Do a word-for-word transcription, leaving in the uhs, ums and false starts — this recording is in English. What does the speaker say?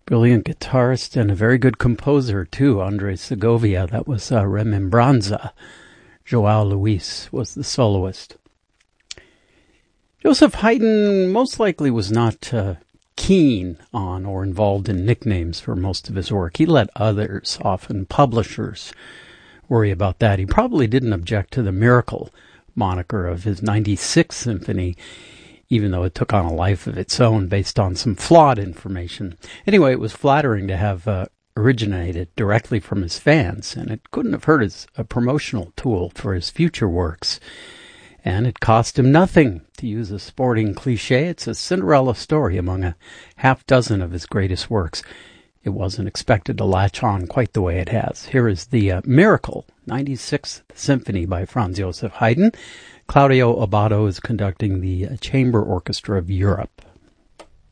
Brilliant guitarist and a very good composer, too, Andres Segovia. That was uh, Remembranza. Joao Luis was the soloist. Joseph Haydn most likely was not uh, keen on or involved in nicknames for most of his work. He let others, often publishers, worry about that. He probably didn't object to the Miracle moniker of his ninety-sixth Symphony, even though it took on a life of its own based on some flawed information. Anyway, it was flattering to have uh, originated directly from his fans, and it couldn't have hurt as a promotional tool for his future works. And it cost him nothing. To use a sporting cliche, it's a Cinderella story among a half dozen of his greatest works. It wasn't expected to latch on quite the way it has. Here is the uh, Miracle, ninety-sixth Symphony by Franz Joseph Haydn. Claudio Abbado is conducting the Chamber Orchestra of Europe.